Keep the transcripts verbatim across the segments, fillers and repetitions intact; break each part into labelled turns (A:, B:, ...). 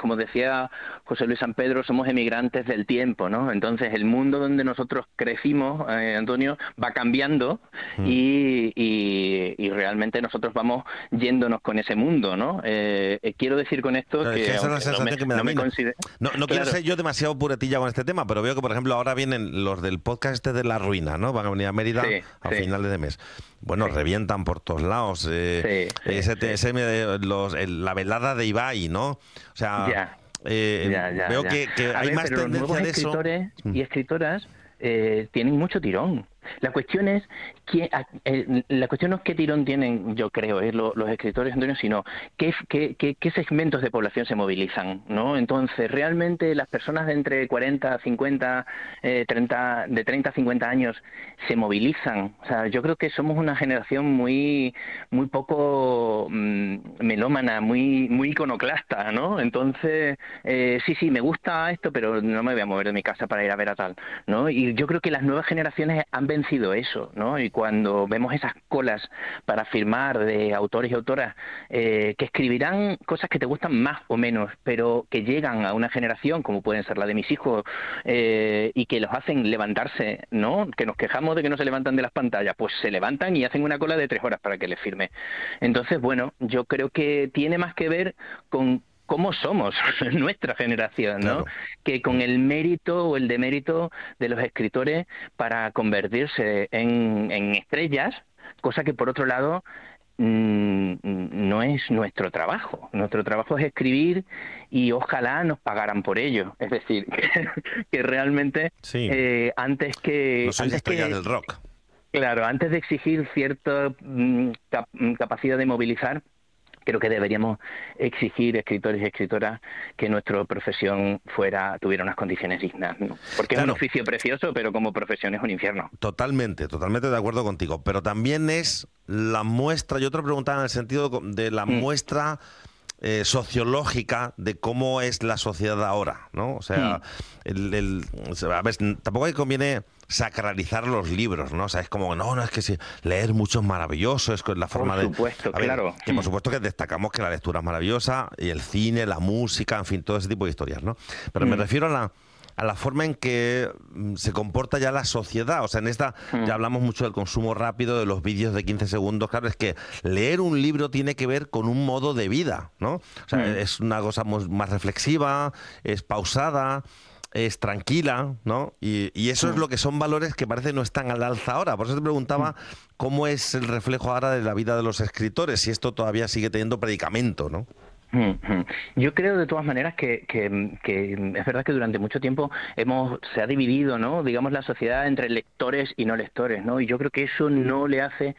A: como decía José Luis San Pedro, somos emigrantes del tiempo, ¿no? Entonces el mundo donde nosotros crecimos, eh, Antonio, va cambiando
B: Mm.
A: y, y, y realmente nosotros vamos yéndonos con ese mundo, ¿no? Eh, eh, quiero decir con esto
B: Claro, es que
A: que
B: esa es la
A: aunque no me,
B: sensación que me da a
A: no
B: mí.
A: me
B: No,
A: considero...
B: no, no quiero
A: Claro,
B: ser yo demasiado puretilla con este tema, pero veo que, por ejemplo, ahora vienen los del podcast este de La Ruina, ¿no? Van a venir a Mérida
A: sí,
B: a
A: sí,
B: finales de mes. Bueno,
A: sí,
B: revientan por todos lados. Eh,
A: sí, sí,
B: ese,
A: sí.
B: ese, eh, los, el- la velada de Ibai, ¿no? O sea,
A: Ya.
B: eh,
A: Ya, ya,
B: veo
A: ya.
B: que, que
A: A
B: hay
A: ver,
B: más
A: pero los nuevos
B: tendencia de eso.
A: escritores
B: Mm.
A: y escritoras eh, tienen mucho tirón. La cuestión es quién- a- eh, la cuestión no es qué tirón tienen, yo creo, eh, lo- los escritores, Antonio, sino qué, qué, qué, qué segmentos de población se movilizan, ¿no? Entonces, realmente las personas de entre cuarenta, cincuenta, eh, treinta, de treinta a cincuenta años se movilizan. O sea, yo creo que somos una generación muy, muy poco mm, melómana, muy, muy iconoclasta, ¿no? Entonces, eh, sí, sí, me gusta esto, pero no me voy a mover de mi casa para ir a ver a tal, ¿no? Y yo creo que las nuevas generaciones han vencido eso, ¿no? Y cuando vemos esas colas para firmar de autores y autoras eh, que escribirán cosas que te gustan más o menos, pero que llegan a una generación, como pueden ser la de mis hijos, eh, y que los hacen levantarse, ¿no? Que nos quejamos de que no se levantan de las pantallas, pues se levantan y hacen una cola de tres horas para que les firme. Entonces, bueno, yo creo que tiene más que ver con cómo somos nuestra generación, ¿no?
B: Claro.
A: Que con el mérito o el demérito de los escritores para convertirse en, en estrellas, cosa que por otro lado mm, no es nuestro trabajo. Nuestro trabajo es escribir y ojalá nos pagaran por ello. Es decir, que, que realmente
B: Sí,
A: eh, antes
B: no
A: que
B: sois
A: antes
B: estrellas
A: que
B: del rock.
A: claro, antes de exigir cierta mm, cap- mm, capacidad de movilizar, creo que deberíamos exigir escritores y escritoras que nuestra profesión fuera tuviera unas condiciones dignas, ¿no? Porque es un
B: Claro,
A: oficio precioso, pero como profesión es un infierno.
B: totalmente, totalmente de acuerdo contigo. Pero también es la muestra, yo te lo preguntaba en el sentido de la
A: Mm,
B: muestra eh, sociológica de cómo es la sociedad ahora, ¿no? O sea,
A: mm.
B: el, el- o sea, a ver, tampoco conviene sacralizar los libros, ¿no? O sea, es como, no, no, es que sí, leer mucho es maravilloso, es la
A: Por
B: forma de...
A: supuesto,
B: A ver,
A: claro.
B: que por supuesto que destacamos que la lectura es maravillosa, y el cine, la música, en fin, todo ese tipo de historias, ¿no? Pero me
A: Mm,
B: refiero a la a la forma en que mm, se comporta ya la sociedad. O sea, en esta ya
A: mm,
B: hablamos mucho del consumo rápido, de los vídeos de quince segundos. Claro, es que leer un libro tiene que ver con un modo de vida, ¿no? O sea,
A: mm,
B: es una cosa mu- más reflexiva, es pausada, es tranquila, ¿no? Y, y eso es
A: mm,
B: lo que son valores que parece no están al alza ahora. Por eso te preguntaba
A: mm.
B: cómo es el reflejo ahora de la vida de los escritores, si esto todavía sigue teniendo predicamento, ¿no?
A: Mm, mm. Yo creo de todas maneras que, que, que es verdad que durante mucho tiempo hemos se ha dividido, ¿no? Digamos la sociedad entre lectores y no lectores, ¿no? Y yo creo que eso no le hace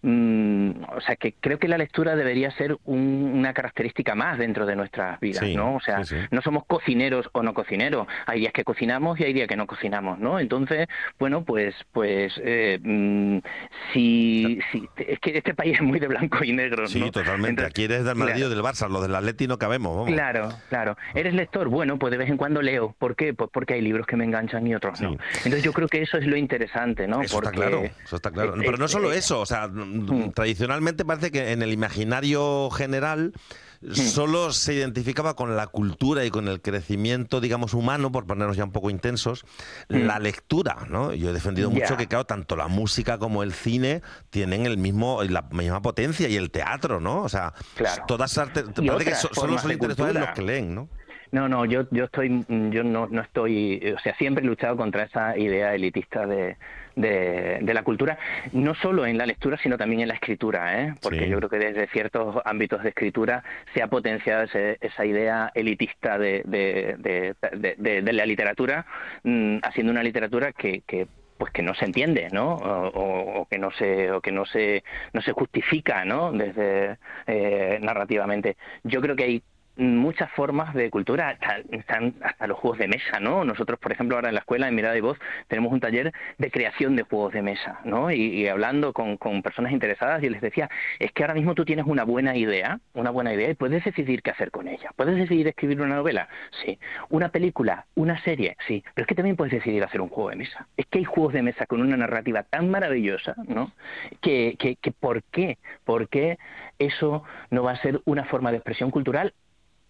A: mm, o sea, que creo que la lectura debería ser un- una característica más dentro de nuestras vidas,
B: Sí,
A: ¿no? O
B: sí,
A: sea,
B: sí.
A: no somos cocineros o no cocineros. Hay días que cocinamos y hay días que no cocinamos, ¿no? Entonces, bueno, pues, pues, eh, mm, si, si, es que este país es muy de blanco y negro,
B: Sí,
A: ¿no?
B: totalmente.
A: Entonces,
B: Aquí eres del Madrid o
A: claro.
B: del Barça, los del Atleti no cabemos, vamos.
A: Claro, claro. ¿Eres lector? Bueno, pues de vez en cuando leo. ¿Por qué? Pues porque hay libros que me enganchan y otros no.
B: Sí.
A: Entonces yo creo que eso es lo interesante, ¿no?
B: Eso está claro,
A: Porque...
B: eso está claro.
A: eh,
B: Pero
A: eh,
B: no solo
A: eh,
B: eso, o sea,
A: mm,
B: mm, tradicionalmente parece que en el imaginario general
A: mm,
B: solo se identificaba con la cultura y con el crecimiento, digamos, humano, por ponernos ya un poco intensos, la
A: mm,
B: lectura, ¿no? Yo he defendido mucho que,
A: ya,
B: claro, tanto la música como el cine tienen el mismo, la misma potencia, y el teatro, ¿no? O sea,
A: claro.
B: todas artes,
A: Y
B: parece que
A: otras
B: so- solo
A: formas
B: son
A: de
B: intelectuales los
A: cultura.
B: que leen, ¿no?
A: No, no, yo, yo estoy, yo no, no estoy, o sea, siempre he luchado contra esa idea elitista de, de, de la cultura, no solo en la lectura, sino también en la escritura, ¿eh? Porque yo
B: Sí.
A: creo que desde ciertos ámbitos de escritura se ha potenciado ese- esa idea elitista de, de, de, de, de- de la literatura, mm, haciendo una literatura que, que pues que no se entiende, ¿no? O, o- o que no se, o que no se, no se justifica, ¿no? Desde eh, narrativamente. Yo creo que hay muchas formas de cultura, hasta, están hasta los juegos de mesa, ¿no? Nosotros, por ejemplo, ahora en la escuela, en Mirada y Voz, tenemos un taller de creación de juegos de mesa, ¿no? Y, y hablando con, con personas interesadas, y les decía, es que ahora mismo tú tienes una buena idea, una buena idea, y puedes decidir qué hacer con ella. ¿Puedes decidir escribir una novela? Sí. ¿Una película? ¿Una serie? Sí. Pero es que también puedes decidir hacer un juego de mesa. Es que hay juegos de mesa con una narrativa tan maravillosa, ¿no? Que, que, que ¿por qué? ¿Por qué eso no va a ser una forma de expresión cultural?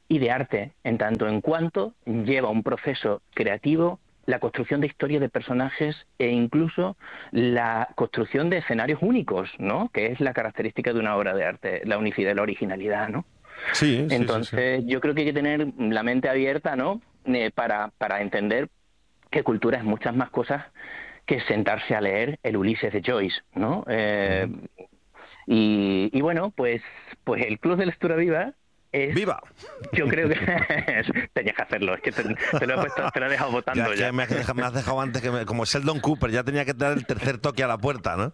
A: y de arte, en tanto en cuanto lleva un proceso creativo, la construcción de historias de personajes e incluso la construcción de escenarios únicos, ¿no? Que es la característica de una obra de arte, la unicidad, la originalidad, ¿no?
B: Sí, sí,
A: Entonces,
B: sí, sí.
A: yo creo que hay que tener la mente abierta, ¿no? Eh, para, para entender que cultura es muchas más cosas que sentarse a leer el Ulises de Joyce, ¿no? Eh,
B: Uh-huh.
A: y, y bueno, pues, pues el Club de Lectura Viva es,
B: ¡Viva!
A: yo creo que tenías que hacerlo, es que te, te lo he puesto, te lo he dejado
B: Ya
A: votando
B: que
A: ya.
B: me has, dejado, me has dejado antes, que me, como Sheldon Cooper, ya tenía que dar el tercer toque a la puerta, ¿no?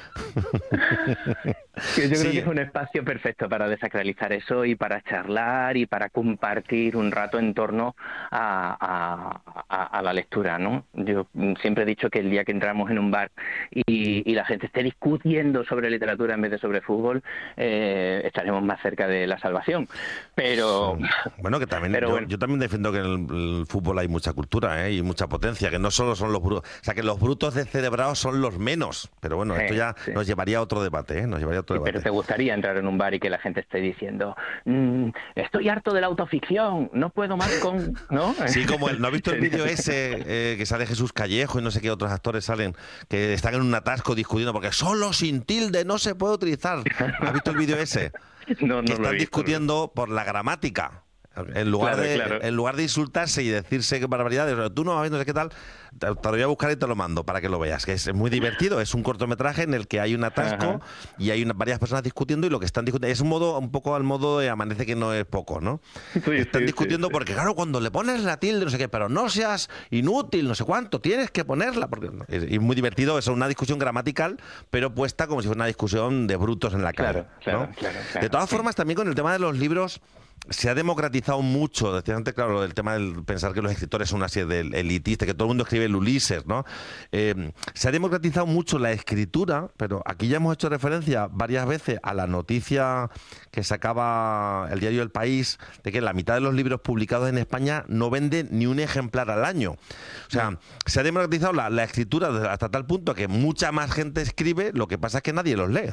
A: Yo creo que
B: Sí,
A: es un espacio perfecto para desacralizar eso y para charlar y para compartir un rato en torno a, a, a, a la lectura, ¿no? Yo siempre he dicho que el día que entramos en un bar y, y la gente esté discutiendo sobre literatura en vez de sobre fútbol, eh, estaremos más cerca de la salvación.
B: sí.
A: Pero,
B: Bueno, que también
A: pero
B: yo,
A: bueno.
B: yo también defiendo que en el, el fútbol hay mucha cultura, ¿eh? Y mucha potencia, que no solo son los brutos, o sea, que los brutos descerebrados son los menos. Pero bueno,
A: Sí,
B: esto ya
A: sí.
B: nos llevaría a otro debate, ¿eh? Nos llevaría a otro
A: Sí, pero
B: debate.
A: te gustaría entrar en un bar y que la gente esté diciendo, mmm, estoy harto de la autoficción, no puedo más con... ¿no?
B: Sí, como el, ¿no has visto el vídeo ese eh, que sale Jesús Callejo y no sé qué otros actores salen, que están en un atasco discutiendo porque solo sin tilde no se puede utilizar? ¿Has visto el vídeo ese?
A: No,
B: Que
A: no lo he
B: están
A: visto.
B: discutiendo por la gramática. En lugar,
A: Claro,
B: de,
A: claro.
B: en lugar de insultarse y decirse barbaridades, tú no sabes, no sé qué tal, te, te lo voy a buscar y te lo mando para que lo veas, que es muy divertido. Es un cortometraje en el que hay un atasco
A: Ajá.
B: y hay una, varias personas discutiendo y lo que están discutiendo es un modo un poco al modo de Amanece que no es poco, ¿no?
A: Sí,
B: Están
A: sí,
B: discutiendo
A: sí, sí.
B: porque, claro, cuando le pones la tilde, no sé qué, pero no seas inútil, no sé cuánto, tienes que ponerla. Porque es, es muy divertido, es una discusión gramatical, pero puesta como si fuera una discusión de brutos en la calle.
A: Claro, claro,
B: ¿no?
A: claro, claro.
B: De todas formas, también con el tema de los libros se ha democratizado mucho. Decía antes, claro, el tema del pensar que los escritores son una serie de elitistas, que todo el mundo escribe el Ulises, ¿no? Eh, se ha democratizado mucho la escritura, pero aquí ya hemos hecho referencia varias veces a la noticia que sacaba el diario El País de que la mitad de los libros publicados en España no venden ni un ejemplar al año. O sea, se ha democratizado la, la escritura hasta tal punto que mucha más gente escribe, lo que pasa es que nadie los lee.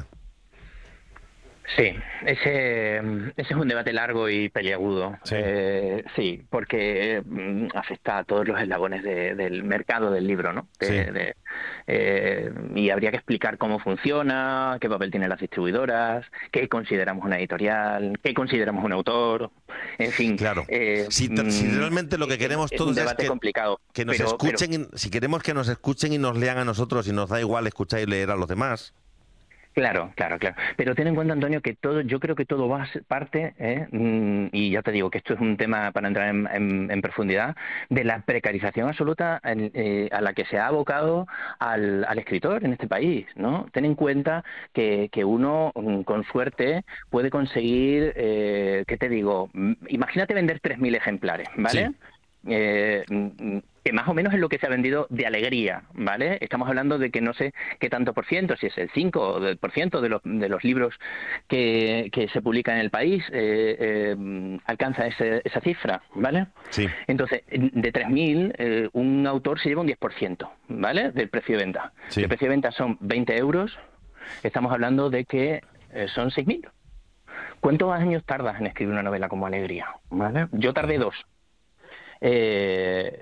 A: Sí, ese, ese es un debate largo y peliagudo.
B: Sí.
A: Eh, sí, porque mm, afecta a todos los eslabones de- del mercado del libro, ¿no? De-
B: Sí.
A: de- eh, y habría que explicar cómo funciona, qué papel tienen las distribuidoras, qué consideramos una editorial, qué consideramos un autor, en fin.
B: Claro.
A: eh,
B: Si, te- si
A: mm,
B: realmente lo que queremos
A: es
B: todos
A: un
B: es
A: debate
B: que,
A: complicado.
B: que nos
A: pero- pero-
B: escuchen, y- si queremos que nos escuchen y nos lean a nosotros y nos da igual escuchar y leer a los demás.
A: Claro, claro, claro. Pero ten en cuenta, Antonio, que todo, yo creo que todo va a ser parte, ¿eh? Mm, y ya te digo que esto es un tema para entrar en, en- en profundidad, de la precarización absoluta en- eh, a la que se ha abocado al, al escritor en este país, ¿no? Ten en cuenta que, que uno, mm, con suerte, puede conseguir, eh, ¿qué te digo? Mm, Imagínate vender tres mil ejemplares, ¿vale?
B: Sí.
A: Eh, mm, que más o menos es lo que se ha vendido de alegría, ¿vale? Estamos hablando de que no sé qué tanto por ciento, si es el cinco por ciento de los, de los libros que, que se publican en el país, eh, eh, alcanza ese, esa cifra, ¿vale?
B: Sí.
A: Entonces, de tres mil, eh, un autor se lleva un diez por ciento, ¿vale? Del precio de venta.
B: Sí.
A: El precio de venta son veinte euros, estamos hablando de que eh, son seis mil. ¿Cuántos años tardas en escribir una novela como Alegría? ¿Vale? Yo tardé dos. Eh,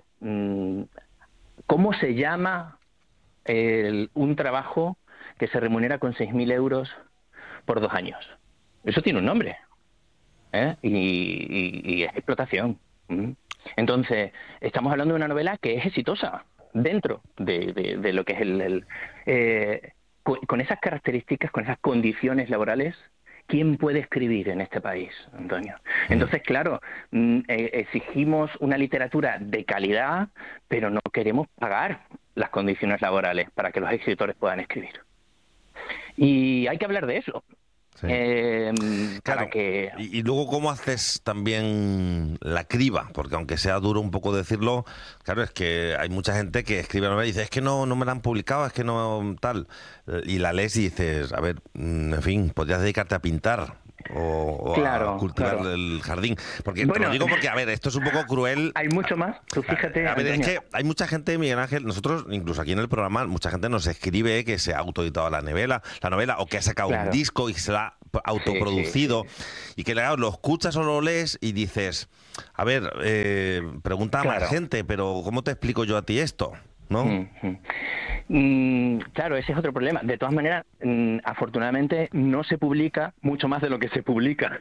A: ¿Cómo se llama el, un trabajo que se remunera con seis mil euros por dos años? Eso tiene un nombre, ¿eh? y, y, y es explotación. ¿Mm? Entonces, estamos hablando de una novela que es exitosa dentro de, de, de lo que es el... el eh, con, con esas características, con esas condiciones laborales, ¿quién puede escribir en este país, Antonio? Entonces, claro, eh, exigimos una literatura de calidad, pero no queremos pagar las condiciones laborales para que los escritores puedan escribir. Y hay que hablar de eso.
B: Sí.
A: Eh,
B: Claro,
A: para que...
B: y, y luego cómo haces también la criba, porque aunque sea duro un poco decirlo, claro, es que hay mucha gente que escribe novela y dice, es que no, no me la han publicado, es que no tal, y la lees y dices, a ver, en fin, podrías dedicarte a pintar o, o
A: Claro,
B: a cultivar
A: claro.
B: el jardín, porque
A: Bueno,
B: te lo digo porque, a ver, esto es un poco cruel.
A: Hay mucho más, tú fíjate,
B: A ver, es
A: Antonio.
B: que hay mucha gente, Miguel Ángel, nosotros, incluso aquí en el programa, mucha gente nos escribe que se ha autoeditado la novela, la novela o que ha sacado
A: Claro.
B: un disco y se la ha autoproducido,
A: sí, sí, sí.
B: y que claro, lo escuchas o lo lees y dices, a ver, eh, pregunta a más
A: Claro.
B: gente, pero ¿cómo te explico yo a ti esto? ¿No?
A: Mm, mm. Mm, claro, ese es otro problema. De todas maneras, mm, afortunadamente no se publica mucho más de lo que se publica.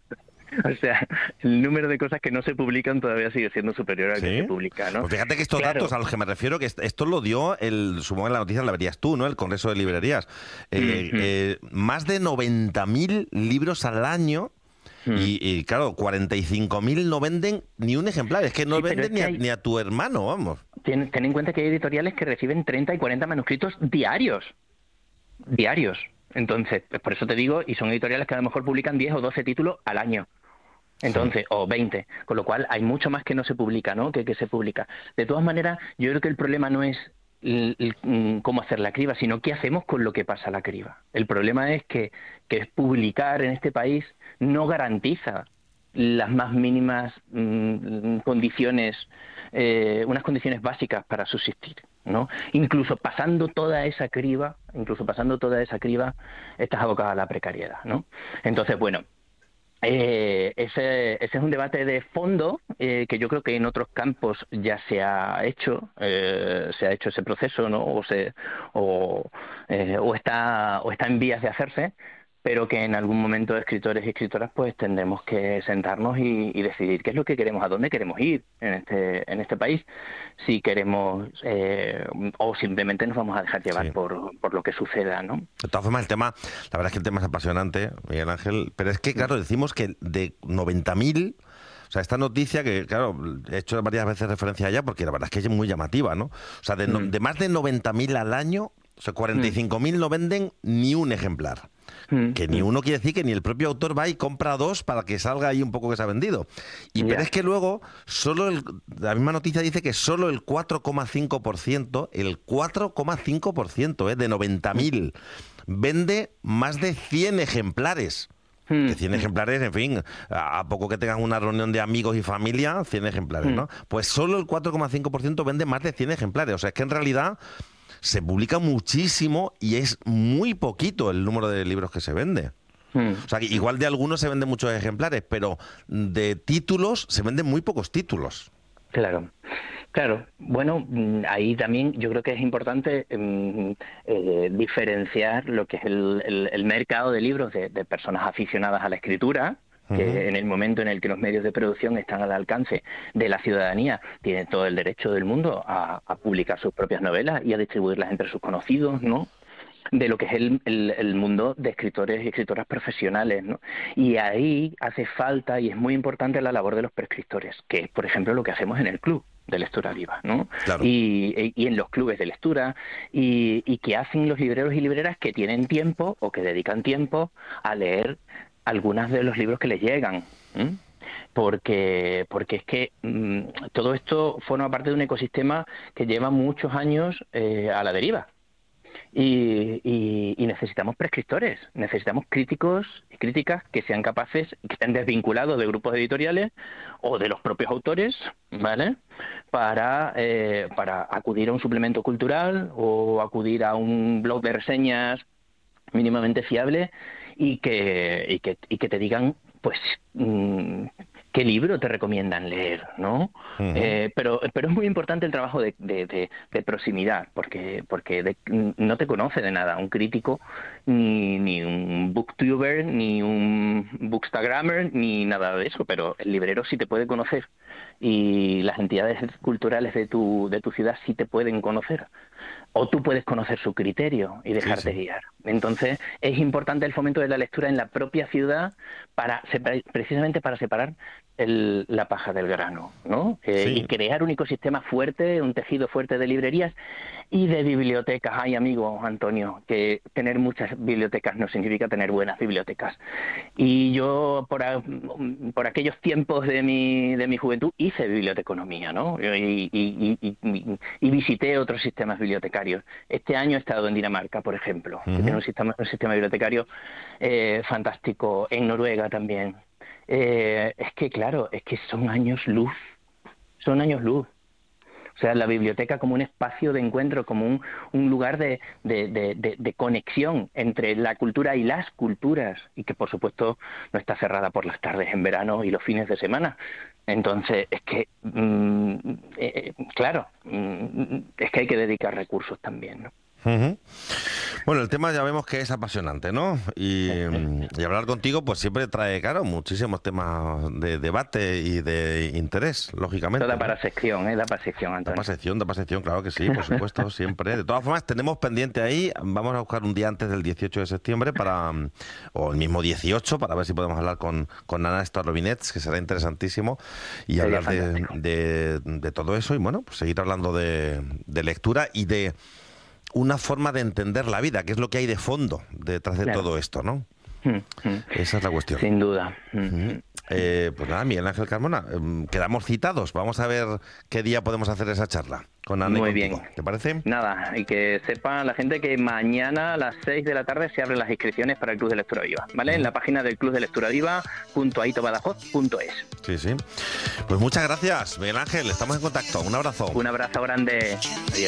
A: O sea, el número de cosas que no se publican todavía sigue siendo superior al que se
B: Sí.
A: publica, ¿no?
B: Pues fíjate que estos datos
A: Claro.
B: a los que me refiero, que est- esto lo dio, el, supongo que la noticia la verías tú, ¿no? El Congreso de Librerías.
A: Mm,
B: Eh,
A: mm,
B: eh, más de noventa mil libros al año.
A: mm.
B: Y, y, claro, cuarenta y cinco mil no venden ni un ejemplar. Es que no
A: Sí, pero es
B: venden ni
A: que
B: a,
A: hay,
B: ni a tu hermano, vamos.
A: ten, ten en cuenta que hay editoriales que reciben treinta y cuarenta manuscritos diarios. Diarios. Entonces, pues por eso te digo, y son editoriales que a lo mejor publican diez o doce títulos al año.
B: Sí.
A: Entonces, o veinte, con lo cual hay mucho más que no se publica, ¿no? Que, que se publica. De todas maneras, yo creo que el problema no es l- l- mm, cómo hacer la criba, sino qué hacemos con lo que pasa a la criba. El problema es que, que publicar en este país no garantiza las más mínimas mm, condiciones, eh, unas condiciones básicas para subsistir, ¿no? Incluso pasando toda esa criba, incluso pasando toda esa criba, estás abocada a la precariedad, ¿no? Entonces, bueno, eh, ese, ese es un debate de fondo eh, que yo creo que en otros campos ya se ha hecho, eh, se ha hecho ese proceso, ¿no? O se, o, eh, o está, o está en vías de hacerse, pero que en algún momento escritores y escritoras pues tendremos que sentarnos y, y decidir qué es lo que queremos, a dónde queremos ir en este, en este país, si queremos eh, o simplemente nos vamos a dejar llevar
B: Sí.
A: por, por lo que suceda, ¿no?
B: De todas formas, el tema, la verdad es que el tema es apasionante, Miguel Ángel, pero es que, claro, decimos que de noventa mil, o sea, esta noticia que, claro, he hecho varias veces referencia a ella porque la verdad es que es muy llamativa, ¿no? O sea, de, no-
A: Mm,
B: de más de noventa mil al año, o sea, cuarenta y
A: mm,
B: cinco mil no venden ni un ejemplar.
A: mm,
B: Que ni
A: mm.
B: uno quiere decir que ni el propio autor va y compra dos para que salga ahí un poco que se ha vendido. Y pero
A: Ya.
B: es que luego, solo el- la misma noticia dice que solo el cuatro coma cinco por ciento, el cuatro coma cinco por ciento eh, de noventa mil vende más de cien ejemplares.
A: Mm,
B: Que cien
A: mm,
B: ejemplares, en fin, a a poco que tengan una reunión de amigos y familia, cien ejemplares,
A: mm.
B: ¿no? Pues solo el cuatro coma cinco por ciento vende más de cien ejemplares. O sea, es que en realidad se publica muchísimo y es muy poquito el número de libros que se vende.
A: Mm,
B: O sea, que igual de algunos se venden muchos ejemplares, pero de títulos se venden muy pocos títulos.
A: claro, claro. Bueno, mm, ahí también yo creo que es importante mm, eh, diferenciar lo que es el, el- el mercado de libros de, de personas aficionadas a la escritura,
B: Ujú.
A: que en el momento en el que los medios de producción están al alcance de la ciudadanía, tienen todo el derecho del mundo a, a publicar sus propias novelas y a distribuirlas entre sus conocidos, ¿no? De lo que es el, el, el mundo de escritores y escritoras profesionales, ¿no? Y ahí hace falta y es muy importante la labor de los prescriptores, que es, por ejemplo, lo que hacemos en el club de lectura viva, ¿no?
B: Claro.
A: Y, y en los clubes de lectura y, y que hacen los libreros y libreras que tienen tiempo o que dedican tiempo a leer algunos de los libros que les llegan, ¿m? Porque, porque es que mmm, todo esto forma parte de un ecosistema que lleva muchos años eh, a la deriva. Y, y- y necesitamos prescriptores, necesitamos críticos y críticas que sean capaces, que estén desvinculados de grupos editoriales o de los propios autores, ¿vale? Para, eh, para acudir a un suplemento cultural o acudir a un blog de reseñas mínimamente fiable y que, y que, y que te digan, pues, mm, qué libro te recomiendan leer, ¿no?
B: Ujú.
A: Eh, pero, pero es muy importante el trabajo de, de, de- de proximidad, porque, porque de- no te conoce de nada un crítico, ni, ni un booktuber, ni un bookstagrammer, ni nada de eso, pero el librero sí te puede conocer y las entidades culturales de tu, de tu ciudad sí te pueden conocer. O tú puedes conocer su criterio y
B: Sí,
A: dejarte
B: sí.
A: guiar. Entonces, es importante el fomento de la lectura en la propia ciudad para separ- precisamente para separar el- la paja del grano, ¿no? Eh, y
B: Sí.
A: crear un ecosistema fuerte, un tejido fuerte de librerías y de bibliotecas. Ay, amigo Antonio, que tener muchas bibliotecas no significa tener buenas bibliotecas. Y yo, por, a- por aquellos tiempos de mi, de mi juventud, hice biblioteconomía, ¿no? Y, y- y- y- y visité otros sistemas bibliotecarios. Este año he estado en Dinamarca, por ejemplo, que tiene
B: Ujú.
A: un sistema, un sistema bibliotecario eh, fantástico. En Noruega también. Eh, es que, claro, es que son años luz, son años luz. O sea, la biblioteca como un espacio de encuentro, como un, un lugar de, de, de, de, de conexión entre la cultura y las culturas, y que por supuesto no está cerrada por las tardes en verano y los fines de semana. Entonces, es que, mmm, eh, claro, mmm, es que hay que dedicar recursos también, ¿no?
B: Uh-huh. Bueno, el tema ya vemos que es apasionante, ¿no? Y, y hablar contigo pues siempre trae, claro, muchísimos temas de debate y de interés, lógicamente.
A: Toda
B: ¿no?
A: para sección, ¿eh? Da para sección, Antonio.
B: Da para sección, da para sección, claro que sí, por supuesto, siempre. De todas formas, tenemos pendiente ahí, vamos a buscar un día antes del dieciocho de septiembre, para o el mismo dieciocho, para ver si podemos hablar con, con Ana Estor Robinets, que será interesantísimo, y
A: Sería
B: hablar de, de, de todo eso y, bueno, pues seguir hablando de, de lectura y de una forma de entender la vida, que es lo que hay de fondo detrás de claro. todo esto, ¿no? Mm, mm. Esa es la cuestión.
A: Sin duda. Mm.
B: Mm. Eh, pues nada, Miguel Ángel Carmona, eh, quedamos citados. Vamos a ver qué día podemos hacer esa charla con Ana.
A: Muy
B: y
A: bien.
B: ¿Te parece?
A: Nada, y que sepa la gente que mañana a las seis de la tarde se abren las inscripciones para el Club de Lectura Viva, ¿vale? Mm. En la página del club de lectura viva punto aito badajoz punto es.
B: Sí, sí. Pues muchas gracias, Miguel Ángel. Estamos en contacto. Un abrazo.
A: Un abrazo grande. Adiós.